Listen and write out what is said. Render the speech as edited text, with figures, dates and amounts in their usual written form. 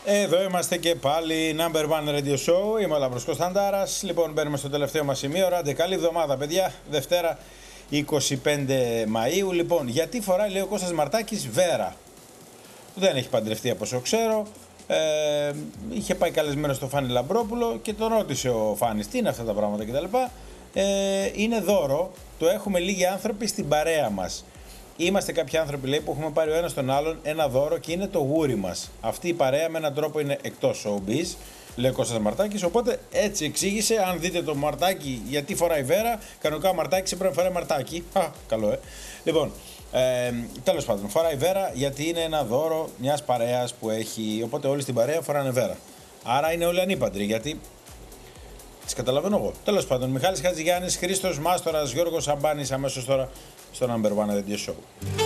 Εδώ είμαστε και πάλι, Number One Radio Show. Είμαι ο Λαμπρός Κωνσταντάρας. Λοιπόν, μπαίνουμε στο τελευταίο μας σημείο. Ράντε, καλή εβδομάδα, παιδιά. Δευτέρα 25 Μαΐου. Λοιπόν, γιατί φοράει, λέει ο Κώστας Μαρτάκης, βέρα. Δεν έχει παντρευτεί από όσο ξέρω. Είχε πάει καλεσμένο στο Φάνη Λαμπρόπουλο και τον ρώτησε ο Φάνης τι είναι αυτά τα πράγματα κτλ. Είναι δώρο. Το έχουμε λίγοι άνθρωποι στην παρέα μας. Είμαστε κάποιοι άνθρωποι, λέει, που έχουμε πάρει ο ένας τον άλλον ένα δώρο και είναι το γούρι μας. Αυτή η παρέα με έναν τρόπο είναι εκτός showbiz, λέει ο Κώστας Μαρτάκης. Οπότε έτσι εξήγησε. Αν δείτε το Μαρτάκι γιατί φοράει βέρα, κανονικά ο Μαρτάκης πρέπει να φοράει μαρτάκι. Καλό, Λοιπόν, τέλος πάντων, φοράει βέρα γιατί είναι ένα δώρο μιας παρέας που έχει. Οπότε όλοι στην παρέα φοράνε βέρα. Άρα είναι όλοι ανήπαντροι, γιατί. Τις καταλαβαίνω εγώ. Τέλος πάντων, Μιχάλης Χατζηγιάννης, Χρήστος Μάστορας, Γιώργος Σαμπάνης, αμέσως τώρα στο Number One Radio Show.